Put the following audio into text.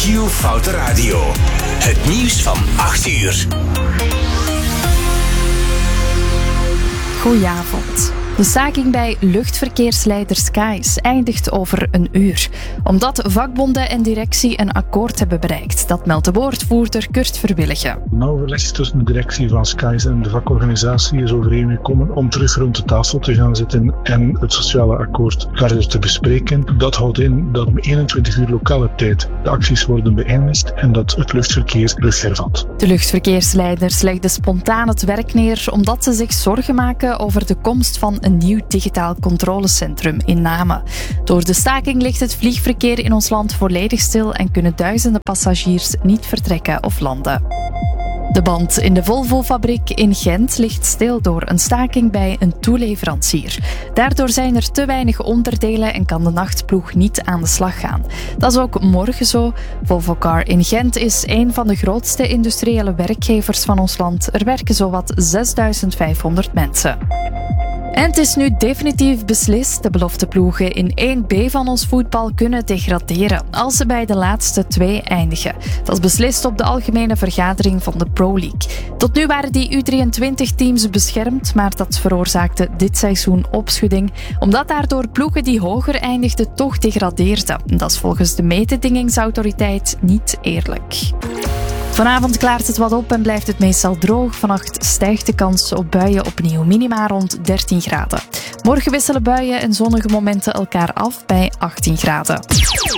Q-Foute Radio. Het nieuws van 8 uur. Goedenavond. De staking bij luchtverkeersleider Skies eindigt over een uur. Omdat vakbonden en directie een akkoord hebben bereikt. Dat meldt de woordvoerder Kurt Verwilligen. Een overleg tussen de directie van Skies en de vakorganisatie is overeengekomen om terug rond de tafel te gaan zitten en het sociale akkoord verder te bespreken. Dat houdt in dat om 21 uur lokale tijd de acties worden beëindigd en dat het luchtverkeer terug hervat. De luchtverkeersleiders legden spontaan het werk neer omdat ze zich zorgen maken over de komst van een nieuw digitaal controlecentrum in Namen. Door de staking ligt het vliegverkeer in ons land volledig stil en kunnen duizenden passagiers niet vertrekken of landen. De band in de Volvo-fabriek in Gent ligt stil door een staking bij een toeleverancier. Daardoor zijn er te weinig onderdelen en kan de nachtploeg niet aan de slag gaan. Dat is ook morgen zo. Volvo Car in Gent is een van de grootste industriële werkgevers van ons land. Er werken zowat 6.500 mensen. En het is nu definitief beslist. De belofteploegen in 1B van ons voetbal kunnen degraderen als ze bij de laatste 2 eindigen. Dat is beslist op de algemene vergadering van de Pro League. Tot nu waren die U23-teams beschermd, maar dat veroorzaakte dit seizoen opschudding, omdat daardoor ploegen die hoger eindigden toch degradeerden. Dat is volgens de mededingingsautoriteit niet eerlijk. Vanavond klaart het wat op en blijft het meestal droog. Vannacht stijgt de kans op buien opnieuw, minima rond 13 graden. Morgen wisselen buien en zonnige momenten elkaar af bij 18 graden.